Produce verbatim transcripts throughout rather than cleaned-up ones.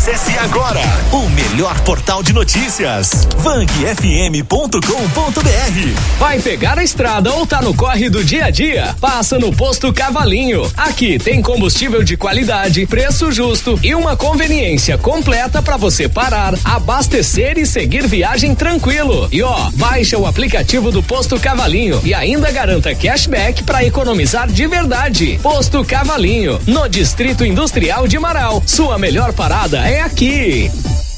Acesse agora o melhor portal de notícias, vang f m ponto com ponto b r. Vai pegar a estrada ou tá no corre do dia a dia? Passa no Posto Cavalinho. Aqui tem combustível de qualidade, preço justo e uma conveniência completa para você parar, abastecer e seguir viagem tranquilo. E ó, baixa o aplicativo do Posto Cavalinho e ainda garanta cashback para economizar de verdade. Posto Cavalinho, no Distrito Industrial de Marau. Sua melhor parada é aqui.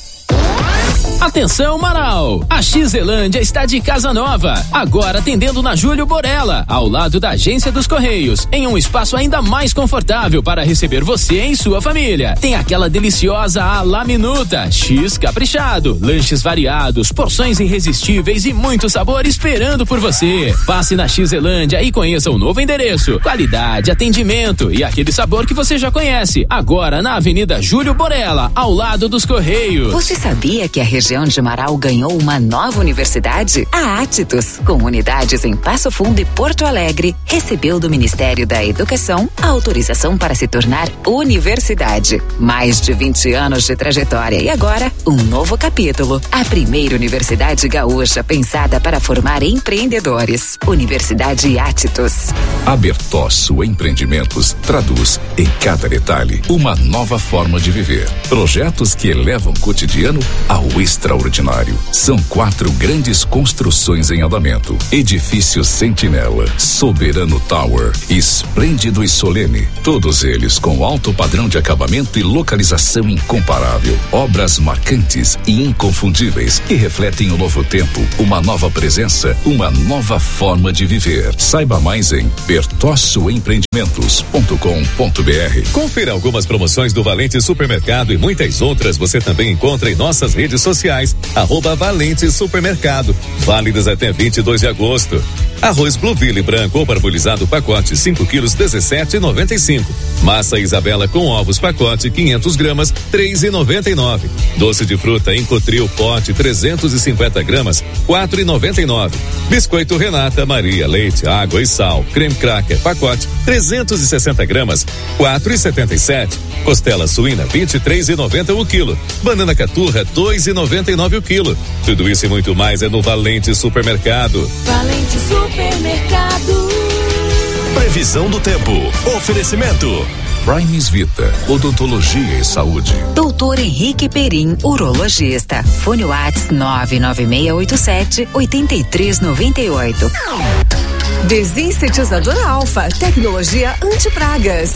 Atenção, Marau! A Xelândia está de casa nova, agora atendendo na Júlio Borella, ao lado da Agência dos Correios, em um espaço ainda mais confortável para receber você e sua família. Tem aquela deliciosa à la minuta, X caprichado, lanches variados, porções irresistíveis e muito sabor esperando por você. Passe na Xelândia e conheça o novo endereço, qualidade, atendimento e aquele sabor que você já conhece, agora na Avenida Júlio Borella, ao lado dos Correios. Você sabia que a região de Marau ganhou uma nova universidade? A Atitus, com unidades em Passo Fundo e Porto Alegre, recebeu do Ministério da Educação a autorização para se tornar universidade. Mais de vinte anos de trajetória e agora um novo capítulo. A primeira universidade gaúcha pensada para formar empreendedores. Universidade Atitus. A Bertosso Empreendimentos traduz em cada detalhe uma nova forma de viver. Projetos que elevam o cotidiano ao extraordinário. São quatro grandes construções em andamento: Edifício Sentinela, Soberano Tower, Esplêndido e Solene. Todos eles com alto padrão de acabamento e localização incomparável. Obras marcantes e inconfundíveis que refletem o novo tempo, uma nova presença, uma nova forma de viver. Saiba mais em bertosso empreendimentos ponto com ponto b r. Confira algumas promoções do Valente Supermercado e muitas outras você também encontra em nossas redes sociais, arroba Valente Supermercado, válidas até vinte e dois de agosto. Arroz Blueville branco ou parbolizado pacote cinco quilos, dezessete e noventa e cinco. Massa Isabela com ovos pacote quinhentas gramas, três e noventa e nove. Doce de fruta em Cotril pote trezentos e cinquenta gramas, quatro e noventa e nove. Biscoito Renata Maria, leite, água e sal, creme cracker pacote trezentos e sessenta gramas, quatro e setenta e sete. Costela suína vinte e três e noventa o quilo. Banana caturra dois e noventa e nove o quilo. Tudo isso e muito mais é no Valente Supermercado. Valente Supermercado. Previsão do tempo. Oferecimento Primes Vita, odontologia e saúde. Doutor Henrique Perim, urologista. Fone Whats nove nove seis oito sete, oito três nove oito. Desinsetizador Alfa, tecnologia antipragas.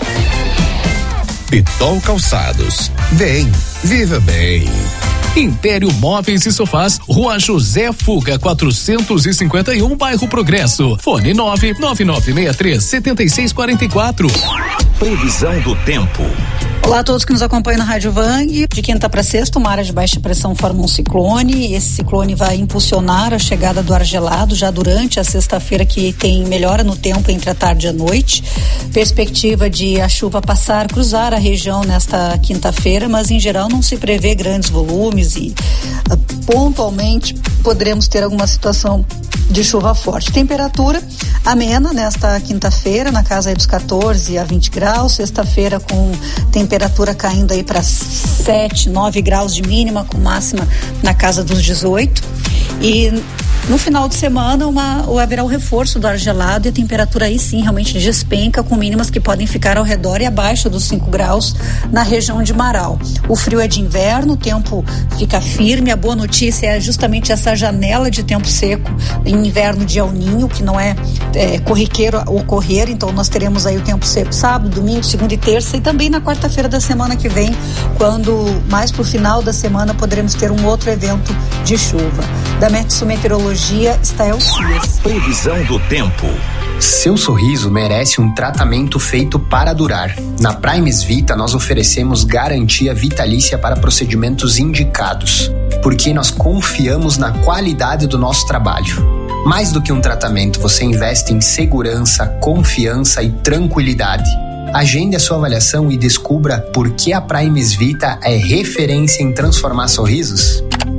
Pitol Calçados. Vem, viva bem. Império Móveis e Sofás, Rua José Fuga, quatrocentos e cinquenta e um, bairro Progresso. Fone nove nove nove seis três sete seis quatro quatro. Previsão do tempo. Olá a todos que nos acompanham na Rádio Vang. De quinta para sexta, uma área de baixa pressão forma um ciclone. Esse ciclone vai impulsionar a chegada do ar gelado já durante a sexta-feira, que tem melhora no tempo entre a tarde e a noite. Perspectiva de a chuva passar, cruzar a região nesta quinta-feira, mas em geral não se prevê grandes volumes e uh, pontualmente poderemos ter alguma situação de chuva forte. Temperatura amena nesta quinta-feira, na casa aí dos quatorze a vinte graus. Sexta-feira com temperatura caindo aí para sete, nove graus de mínima, com máxima na casa dos dezoito. E no final de semana uma, haverá o reforço do ar gelado e a temperatura aí sim realmente despenca, com mínimas que podem ficar ao redor e abaixo dos cinco graus na região de Marau. O frio é de inverno, o tempo fica firme. A boa notícia é justamente essa janela de tempo seco em inverno de El Ninho, que não é, é corriqueiro ocorrer. Então nós teremos aí o tempo seco sábado, domingo, segunda e terça, e também na quarta-feira da semana que vem, quando mais pro final da semana poderemos ter um outro evento de chuva. Da Metsu Meteorologia, Stael Cias. Previsão do tempo. Seu sorriso merece um tratamento feito para durar. Na Primes Vita, nós oferecemos garantia vitalícia para procedimentos indicados, porque nós confiamos na qualidade do nosso trabalho. Mais do que um tratamento, você investe em segurança, confiança e tranquilidade. Agende a sua avaliação e descubra por que a Primes Vita é referência em transformar sorrisos.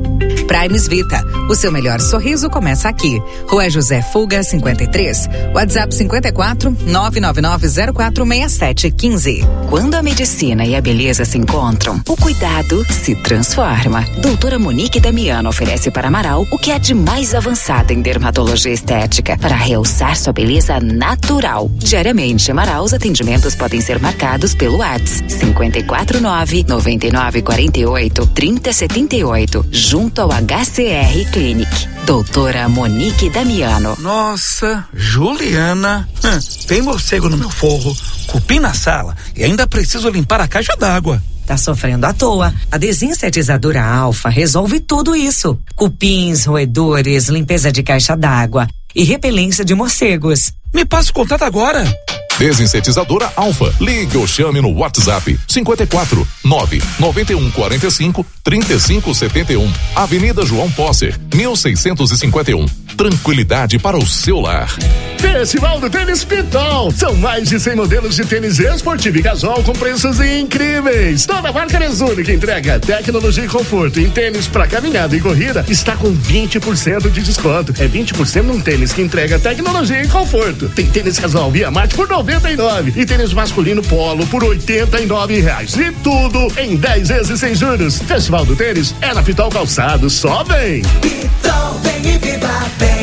Primes Vita, o seu melhor sorriso começa aqui. Rua José Fuga, cinquenta e três. WhatsApp cinquenta e quatro, nove nove nove zero quatro seis sete um cinco. Quando a medicina e a beleza se encontram, o cuidado se transforma. Doutora Monique Damiano oferece para Amaral o que é de mais avançado em dermatologia estética para realçar sua beleza natural. Diariamente, Amaral, os atendimentos podem ser marcados pelo WhatsApp cinquenta e quatro nove, noventa e nove quarenta e oito, trinta setenta e oito, junto ao H C R Clinic. Doutora Monique Damiano. Nossa, Juliana, hum, tem morcego no meu forro, cupim na sala e ainda preciso limpar a caixa d'água. Tá sofrendo à toa. A Desinsetizadora Alfa resolve tudo isso. Cupins, roedores, limpeza de caixa d'água e repelência de morcegos. Me passa o contato agora. Desinsetizadora Alfa. Ligue ou chame no WhatsApp cinquenta e quatro, nove, noventa e um, quarenta e cinco, trinta e cinco setenta e um. Avenida João Posser, mil seiscentos e cinquenta e um. Tranquilidade para o seu lar. Festival do Tênis Pitol. São mais de cem modelos de tênis esportivo e casual com preços incríveis. Toda a marca Nesuni que entrega tecnologia e conforto em tênis para caminhada e corrida está com vinte por cento de desconto. É vinte por cento num tênis que entrega tecnologia e conforto. Tem tênis casual Via Marte por noventa e nove e tênis masculino Polo por oitenta e nove reais. E tudo em dez vezes sem juros. Festival do Tênis é na Pitol Calçados. Só vem! Pitol, vem e viva bem!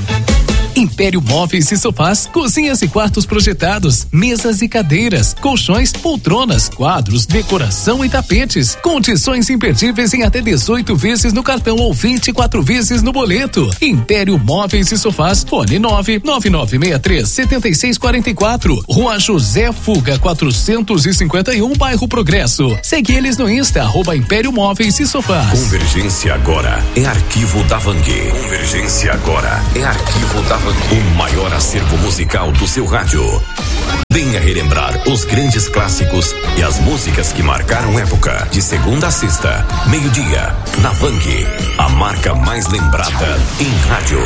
Império Móveis e Sofás, cozinhas e quartos projetados, mesas e cadeiras, colchões, poltronas, quadros, decoração e tapetes. Condições imperdíveis em até dezoito vezes no cartão ou vinte e quatro vezes no boleto. Império Móveis e Sofás, fone nove nove nove seis três sete seis quatro quatro. Rua José Fuga, quatrocentos e cinquenta e um, bairro Progresso. Segue eles no Insta, arroba Império Móveis e Sofás. Convergência agora é arquivo da Vang. Convergência agora é arquivo da Vang. O maior acervo musical do seu rádio. Venha relembrar os grandes clássicos e as músicas que marcaram época. De segunda a sexta, meio-dia, na Vang, a marca mais lembrada em rádio.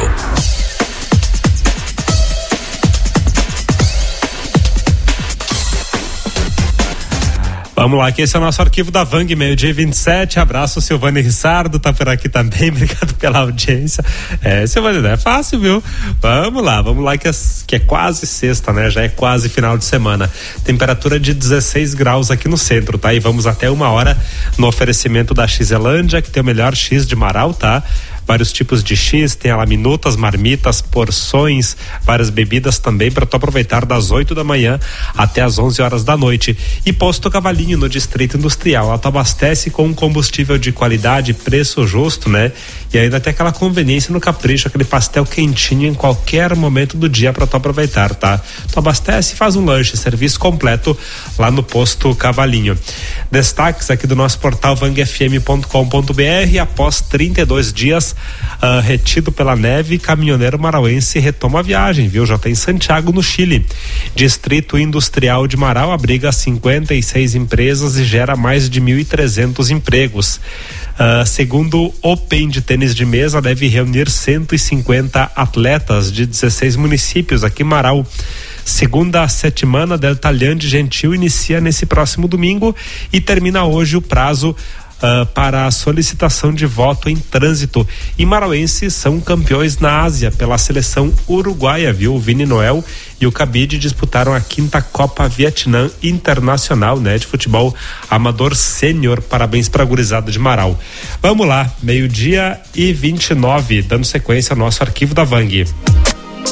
Vamos lá, que esse é o nosso arquivo da Vang, meio-dia e vinte e sete. Abraço, Silvane Rissardo, tá por aqui também. Obrigado pela audiência. É, Silvane, não é fácil, viu? Vamos lá, vamos lá, que é, que é quase sexta, né? Já é quase final de semana. Temperatura de dezesseis graus aqui no centro, tá? E vamos até uma hora no oferecimento da Xelândia, que tem o melhor X de Marau, tá? Vários tipos de X, tem a laminutas, marmitas, porções, várias bebidas também para tu aproveitar das oito da manhã até as onze horas da noite. E Posto Cavalinho no Distrito Industrial, ela tu abastece com um combustível de qualidade, preço justo, né? E ainda tem aquela conveniência no capricho, aquele pastel quentinho em qualquer momento do dia para tu aproveitar, tá? Tu abastece e faz um lanche, serviço completo lá no Posto Cavalinho. Destaques aqui do nosso portal vang f m ponto com ponto b r. Após trinta e dois dias Uh, retido pela neve, caminhoneiro marauense retoma a viagem, viu? Já tem Santiago, no Chile. Distrito Industrial de Marau abriga cinquenta e seis empresas e gera mais de mil e trezentos empregos. Uh, segundo o Open de tênis de mesa, deve reunir cento e cinquenta atletas de dezesseis municípios aqui em Marau. Segunda semana del Talhante Gentil inicia nesse próximo domingo e termina hoje o prazo Uh, para a solicitação de voto em trânsito. E marauenses são campeões na Ásia pela seleção uruguaia, viu? O Vini Noel e o Cabide disputaram a quinta Copa Vietnã Internacional, né, de futebol amador sênior. Parabéns para a gurizada de Marau. Vamos lá, meio-dia e vinte e nove, dando sequência ao nosso arquivo da Vang.